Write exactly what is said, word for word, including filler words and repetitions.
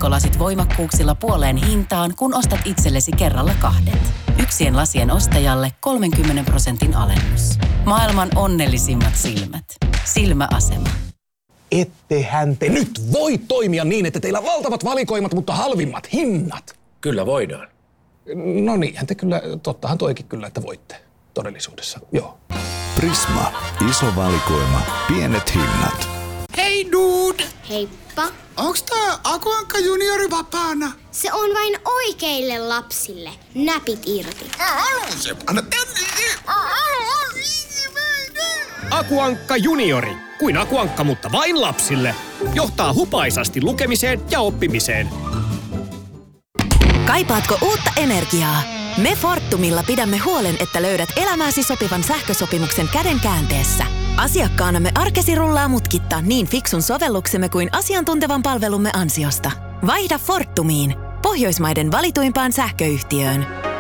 aurinkolasit voimakkuuksilla puoleen hintaan, kun ostat itsellesi kerralla kahdet. Yksien lasien ostajalle kolmenkymmenen prosentin alennus. Maailman onnellisimmat silmät. Silmäasema. Ettehän te nyt voi toimia niin, että teillä on valtavat valikoimat, mutta halvimmat hinnat. Kyllä voidaan. No niinhän te kyllä, tottahan toikin kyllä, että voitte todellisuudessa, joo. Prisma. Iso valikoima. Pienet hinnat. Hei dude! Heippa. Onks tää Akuankka juniori vapaana? Se on vain oikeille lapsille. Näpit irti. Se anna tänne! Akuankka juniori. Kuin Akuankka, mutta vain lapsille. Johtaa hupaisasti lukemiseen ja oppimiseen. Kaipaatko uutta energiaa? Me Fortumilla pidämme huolen, että löydät elämääsi sopivan sähkösopimuksen käden käänteessä. Asiakkaanamme arkesi rullaa mutkitta niin fiksun sovelluksemme kuin asiantuntevan palvelumme ansiosta. Vaihda Fortumiin, Pohjoismaiden valituimpaan sähköyhtiöön.